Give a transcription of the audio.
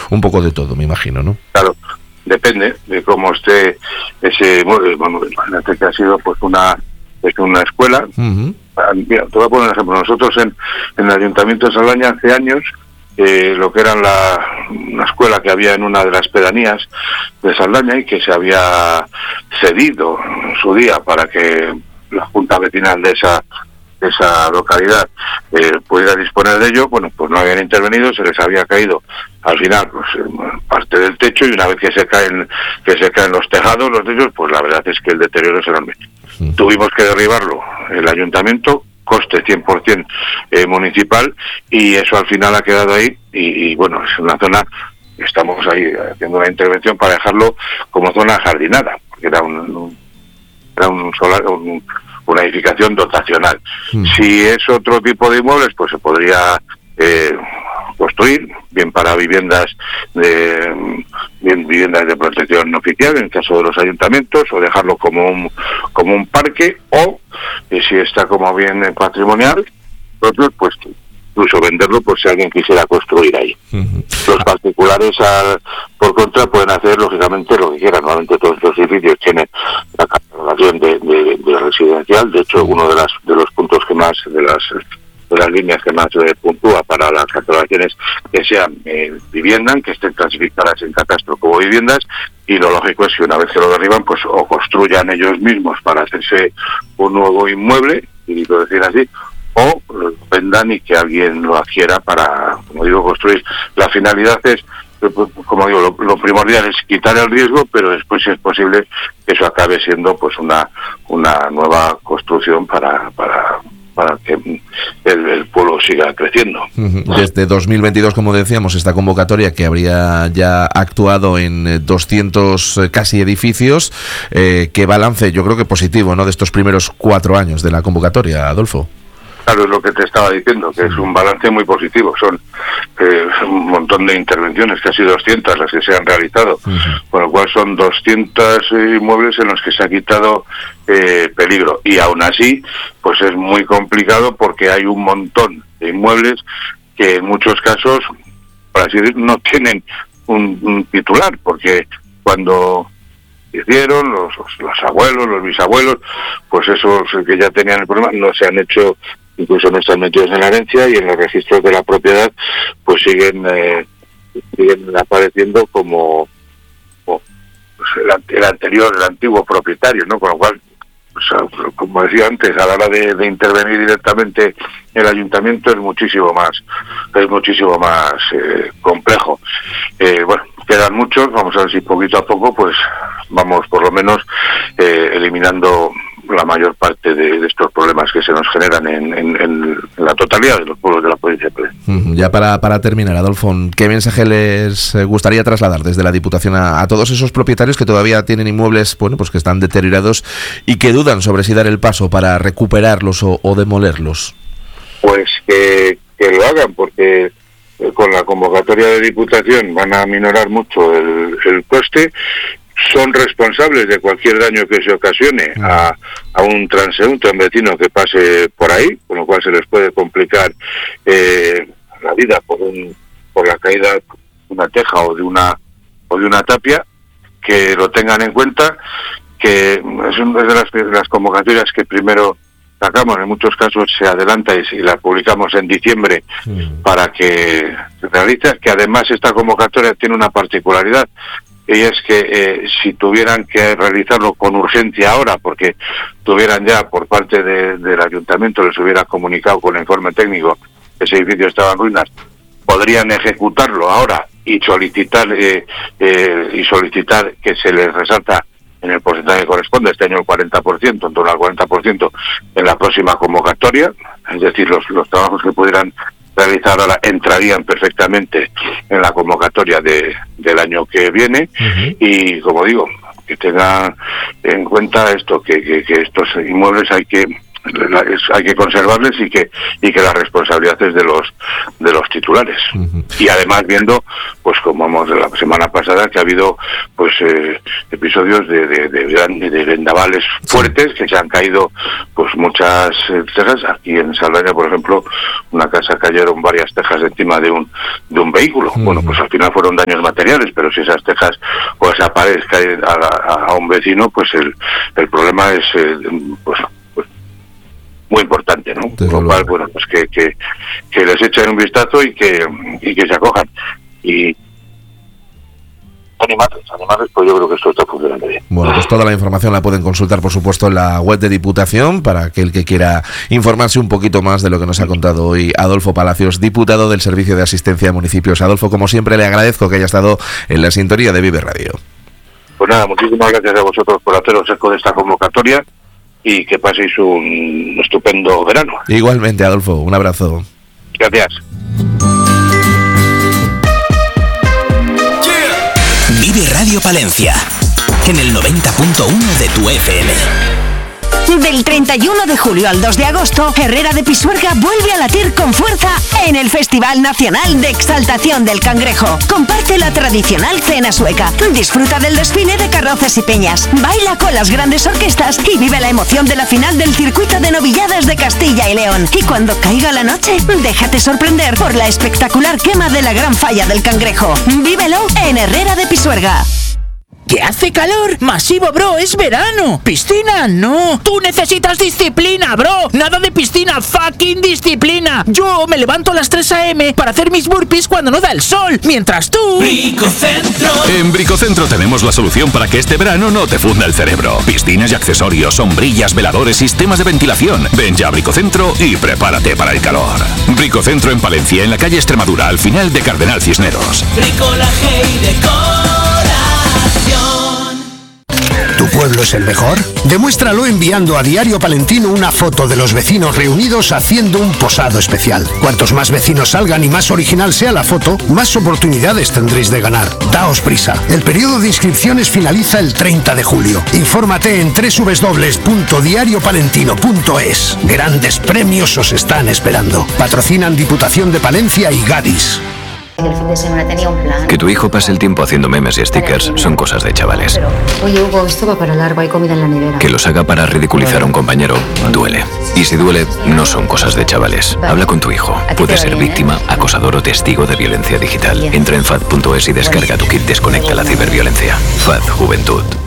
un poco de todo, me imagino, ¿no? Claro, depende de cómo esté ese inmueble. Bueno, imagínate que ha sido pues una escuela. Uh-huh. Mira, te voy a poner un ejemplo. Nosotros en el Ayuntamiento de Saldaña hace años, lo que era una escuela que había en una de las pedanías de Saldaña y que se había cedido en su día para que la Junta Vecinal de esa localidad pudiera disponer de ello, bueno, pues no habían intervenido, se les había caído al final pues parte del techo, y una vez que se caen los tejados, los techos, pues la verdad es que el deterioro es enorme. Sí. Tuvimos que derribarlo el ayuntamiento, coste 100% municipal, y eso al final ha quedado ahí, y bueno, es una zona, estamos ahí haciendo una intervención para dejarlo como zona jardinada, porque era una edificación dotacional. Si es otro tipo de inmuebles, pues se podría construir, bien para viviendas de protección oficial, en el caso de los ayuntamientos, o dejarlo como un parque, o si está como bien patrimonial propio, pues incluso venderlo por si alguien quisiera construir ahí. Uh-huh. Los particulares, por contra, pueden hacer lógicamente lo que quieran. Normalmente todos estos edificios tienen la catalogación de residencial. De hecho, uno de los puntos que más, de las líneas que más puntúa para las catalogaciones, que sean viviendas, que estén clasificadas en catastro como viviendas, y lo lógico es que una vez que lo derriban, pues o construyan ellos mismos para hacerse un nuevo inmueble, y lo decir así, o lo vendan y que alguien lo adquiera para, como digo, construir. La finalidad es, como digo, lo primordial es quitar el riesgo, pero después, si es posible, que eso acabe siendo pues una nueva construcción para que el pueblo siga creciendo. Desde 2022, como decíamos, esta convocatoria que habría ya actuado en 200 casi edificios, ¿qué balance? Yo creo que positivo, ¿no?, de estos primeros 4 años de la convocatoria, Adolfo. Claro, es lo que te estaba diciendo, que es un balance muy positivo. Son un montón de intervenciones, casi 200 las que se han realizado, con lo cual son 200 inmuebles en los que se ha quitado peligro. Y aún así, pues es muy complicado, porque hay un montón de inmuebles que en muchos casos, por así decirlo, no tienen un titular, porque cuando hicieron los abuelos, los bisabuelos, pues esos que ya tenían el problema no se han hecho, incluso no están metidos en la herencia, y en los registros de la propiedad pues siguen apareciendo como pues el antiguo propietario, ¿no? Con lo cual, pues, como decía antes, a la hora de intervenir directamente el ayuntamiento es muchísimo más complejo. Bueno, quedan muchos, vamos a ver si poquito a poco pues vamos por lo menos eliminando la mayor parte de estos problemas que se nos generan en la totalidad de los pueblos de la provincia de Palencia. Ya para terminar, Adolfo, ¿qué mensaje les gustaría trasladar desde la Diputación a todos esos propietarios que todavía tienen inmuebles, bueno, pues que están deteriorados y que dudan sobre si dar el paso para recuperarlos o demolerlos? Pues que lo hagan, porque con la convocatoria de Diputación van a minorar mucho el coste. Son responsables de cualquier daño que se ocasione a un transeúnte, a un vecino que pase por ahí, con lo cual se les puede complicar la vida por la caída de una teja o de una tapia. Que lo tengan en cuenta, que es una de las convocatorias que primero sacamos. En muchos casos se adelanta y la publicamos en diciembre para que se realice, que además esta convocatoria tiene una particularidad, y es que si tuvieran que realizarlo con urgencia ahora, porque tuvieran ya por parte del ayuntamiento, les hubiera comunicado con el informe técnico que ese edificio estaba en ruinas, podrían ejecutarlo ahora y solicitar que se les resalta en el porcentaje que corresponde, este año el 40%, en torno al 40% en la próxima convocatoria. Es decir, los trabajos que pudieran realizar ahora entrarían perfectamente en la convocatoria del año que viene. Y como digo, que tengan en cuenta esto, que estos inmuebles hay que hay que conservarles y que la responsabilidad es de los titulares. Y además viendo, pues como vamos la semana pasada, que ha habido pues episodios de vendavales fuertes, que se han caído pues muchas tejas. Aquí en Saldaña, por ejemplo, una casa cayeron varias tejas encima de un vehículo. Bueno, pues al final fueron daños materiales, pero si esas tejas o esa pared caen a un vecino, pues el problema es pues muy importante, ¿no? Por lo cual, bueno, pues que les echen un vistazo y que se acojan. Y animarles, pues yo creo que esto está funcionando bien. Bueno, pues toda la información la pueden consultar, por supuesto, en la web de Diputación, para aquel que quiera informarse un poquito más de lo que nos ha contado hoy Adolfo Palacios, diputado del Servicio de Asistencia a Municipios. Adolfo, como siempre, le agradezco que haya estado en la sintonía de Vive Radio. Pues nada, muchísimas gracias a vosotros por haceros eco de esta convocatoria y que paséis un estupendo verano. Igualmente, Adolfo, un abrazo. Gracias. Vive Radio Palencia, en el 90.1 de tu FM. Del 31 de julio al 2 de agosto, Herrera de Pisuerga vuelve a latir con fuerza en el Festival Nacional de Exaltación del Cangrejo. Comparte la tradicional cena sueca, disfruta del desfile de carrozas y peñas, baila con las grandes orquestas y vive la emoción de la final del circuito de novilladas de Castilla y León. Y cuando caiga la noche, déjate sorprender por la espectacular quema de la Gran Falla del Cangrejo. Vívelo en Herrera de Pisuerga. ¿Que hace calor? Masivo, bro, es verano. ¿Piscina? No. Tú necesitas disciplina, bro. Nada de piscina, fucking disciplina. Yo me levanto a las 3 a.m. para hacer mis burpees cuando no da el sol. Mientras tú... Bricocentro. En Bricocentro tenemos la solución para que este verano no te funda el cerebro. Piscinas y accesorios, sombrillas, veladores, sistemas de ventilación. Ven ya a Bricocentro y prepárate para el calor. Bricocentro en Palencia, en la calle Extremadura, al final de Cardenal Cisneros. Bricolaje y decoración. ¿Tu pueblo es el mejor? Demuéstralo enviando a Diario Palentino una foto de los vecinos reunidos haciendo un posado especial. Cuantos más vecinos salgan y más original sea la foto, más oportunidades tendréis de ganar. Daos prisa. El periodo de inscripciones finaliza el 30 de julio. Infórmate en www.diariopalentino.es. Grandes premios os están esperando. Patrocinan Diputación de Palencia y Gadis. El fin de semana tenía un plan. Que tu hijo pase el tiempo haciendo memes y stickers son cosas de chavales. Pero, oye, Hugo, esto va para largo, hay comida en la nevera. Que los haga para ridiculizar a un compañero duele. Y si duele, no son cosas de chavales. Habla con tu hijo. Puede ser víctima, acosador o testigo de violencia digital. Entra en FAD.es y descarga tu kit Desconecta la ciberviolencia. FAD Juventud.